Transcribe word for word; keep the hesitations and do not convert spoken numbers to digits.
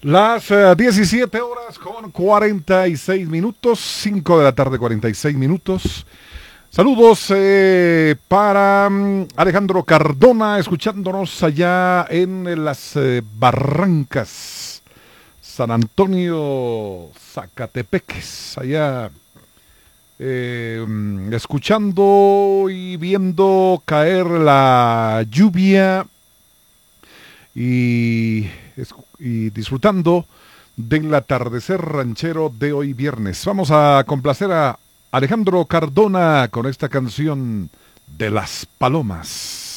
Las eh, diecisiete horas con cuarenta y seis minutos, cinco de la tarde, cuarenta y seis minutos. Saludos eh, para mm, Alejandro Cardona, escuchándonos allá en las eh, Barrancas, San Antonio, Zacatepeques, allá eh, mm, escuchando y viendo caer la lluvia y, y disfrutando del atardecer ranchero de hoy viernes. Vamos a complacer a Alejandro Cardona con esta canción de las palomas.